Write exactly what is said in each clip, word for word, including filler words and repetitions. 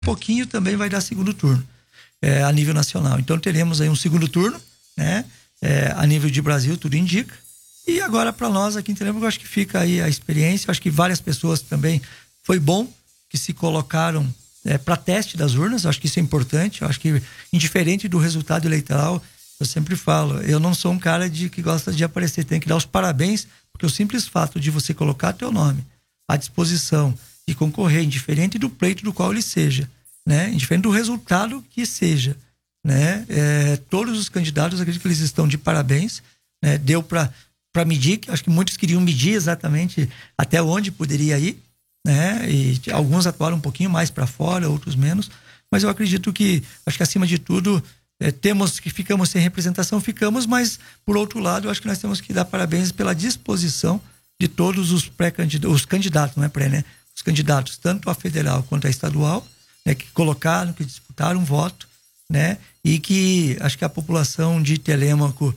pouquinho também vai dar segundo turno é, a nível nacional. Então teremos aí um segundo turno, né? É, a nível de Brasil, tudo indica. E agora para nós aqui em Telêmaco, eu acho que fica aí a experiência. Eu acho que várias pessoas também, foi bom que se colocaram é, para teste das urnas. Eu acho que isso é importante. Eu acho que, indiferente do resultado eleitoral, eu sempre falo, eu não sou um cara de, que gosta de aparecer, tem que dar os parabéns, porque o simples fato de você colocar teu nome à disposição e concorrer, indiferente do pleito do qual ele seja, né? Indiferente do resultado que seja, né? É, todos os candidatos, acredito que eles estão de parabéns, né? Deu para para medir, que acho que muitos queriam medir exatamente até onde poderia ir, né? E alguns atuaram um pouquinho mais para fora, outros menos, mas eu acredito que, acho que acima de tudo, é, temos que ficamos sem representação, ficamos, mas por outro lado, eu acho que nós temos que dar parabéns pela disposição de todos os pré-candidatos, os candidatos, não é pré, né? Os candidatos, tanto a federal quanto a estadual, né? Que colocaram, que disputaram um voto, né? E que acho que a população de Telêmaco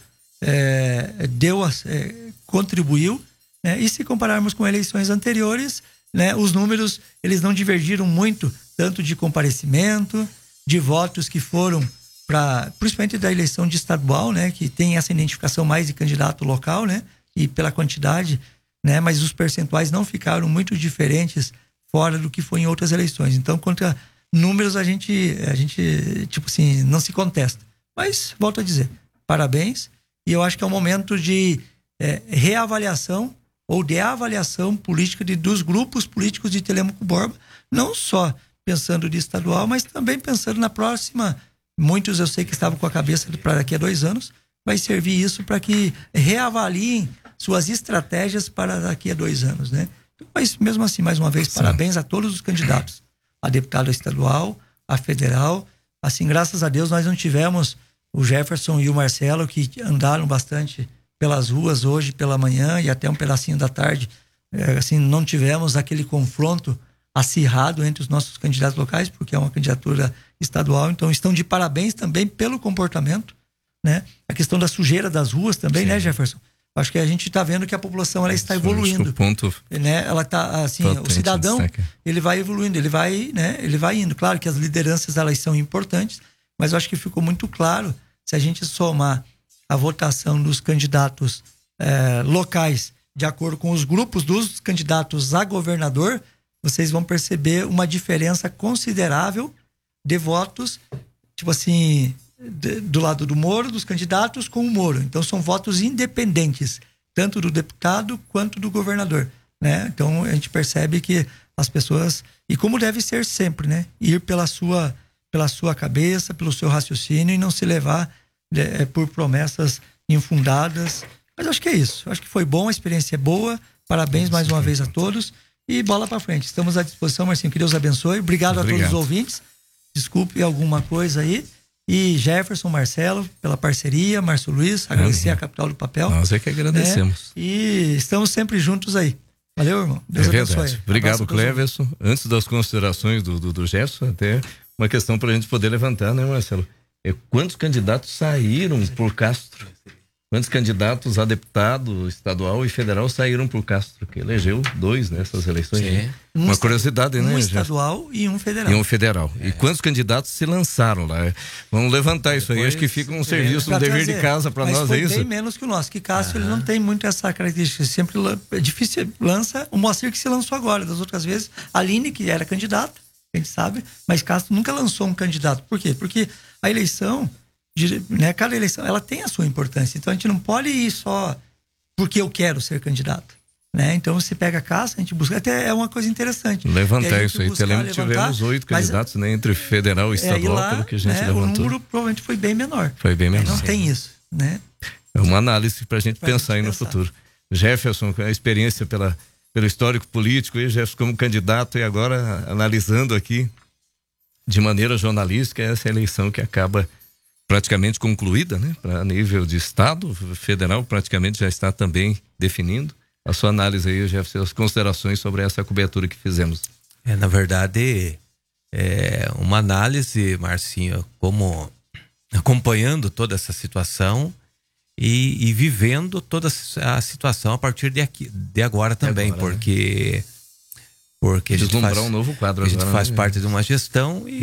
é, deu, é, contribuiu, né? E se compararmos com eleições anteriores, né? Os números, eles não divergiram muito, tanto de comparecimento, de votos que foram para, principalmente da eleição de estadual, né? Que tem essa identificação mais de candidato local, né? E pela quantidade, né? Mas os percentuais não ficaram muito diferentes fora do que foi em outras eleições. Então, quanto a números, a gente, a gente, tipo assim, não se contesta. Mas, volto a dizer, parabéns. E eu acho que é um momento de é, reavaliação ou de avaliação política de, dos grupos políticos de Telêmaco Borba, não só pensando de estadual, mas também pensando na próxima. Muitos eu sei que estavam com a cabeça para daqui a dois anos, vai servir isso para que reavaliem suas estratégias para daqui a dois anos, né? Mas mesmo assim, mais uma vez, Sim. parabéns a todos os candidatos, a deputada estadual, a federal. Assim, graças a Deus, nós não tivemos o Jefferson e o Marcelo, que andaram bastante pelas ruas hoje pela manhã e até um pedacinho da tarde. É, assim, não tivemos aquele confronto acirrado entre os nossos candidatos locais, porque é uma candidatura estadual, então estão de parabéns também pelo comportamento, né? A questão da sujeira das ruas também, Sim. né, Jefferson? Acho que a gente está vendo que a população ela está evoluindo, ponto né? Ela tá assim, o cidadão ele vai evoluindo, ele vai, né? Ele vai indo. Claro que as lideranças elas são importantes, mas eu acho que ficou muito claro, se a gente somar a votação dos candidatos eh, locais de acordo com os grupos dos candidatos a governador, vocês vão perceber uma diferença considerável de votos, tipo assim, de, do lado do Moro, dos candidatos com o Moro. Então são votos independentes, tanto do deputado quanto do governador, né? Então a gente percebe que as pessoas, e como deve ser sempre, né? Ir pela sua, pela sua cabeça, pelo seu raciocínio e não se levar é, por promessas infundadas. Mas acho que é isso. Acho que foi bom, a experiência é boa. Parabéns mais uma vez a todos. E bola para frente. Estamos à disposição, Marcinho. Que Deus abençoe. Obrigado, Obrigado a todos os ouvintes. Desculpe alguma coisa aí. E Jefferson, Marcelo, pela parceria. Márcio Luiz, agradecer a Capital do Papel. Nós é que agradecemos. É, e estamos sempre juntos aí. Valeu, irmão. Deus é abençoe. Verdade. Obrigado, Cleverson. Antes das considerações do, do, do Jefferson, até uma questão para a gente poder levantar, né, Marcelo? É, quantos candidatos saíram por Castro? Quantos candidatos a deputado estadual e federal saíram por Castro, que elegeu dois nessas eleições? Né? Um Uma curiosidade, um né? Um estadual e um federal. E um federal. É. E quantos candidatos se lançaram lá? Vamos levantar Depois, isso aí. Acho que fica um serviço, um dever trazer. de casa para nós, é isso? Bem menos que o nosso, que Castro ele não tem muito essa característica. Sempre é difícil, lança o Moacir que se lançou agora. Das outras vezes, a Aline, que era candidata, a gente sabe, mas Castro nunca lançou um candidato. Por quê? Porque a eleição, de, né, cada eleição, ela tem a sua importância. Então a gente não pode ir só porque eu quero ser candidato, né? Então você pega a Castro, a gente busca, até é uma coisa interessante. Levantar isso aí, buscar, tivemos oito candidatos, né, entre federal e estadual, é, e lá, pelo que a gente né, levantou. O número provavelmente foi bem menor. Foi bem menor. Não tem isso, né? É uma análise pra gente pra pensar gente aí pensar. no futuro. Jefferson, a experiência pela, pelo histórico político, e Jefferson como candidato, e agora analisando aqui de maneira jornalística essa eleição que acaba praticamente concluída, né? Para nível de estado, federal praticamente já está também definindo. A sua análise aí, Jefferson, as considerações sobre essa cobertura que fizemos. É, na verdade, é uma análise, Marcinho, como acompanhando toda essa situação e, e vivendo toda a situação a partir de, aqui, de agora também, de agora, porque porque a gente Deslumbrar faz, um novo quadro a gente agora, faz né? parte de uma gestão e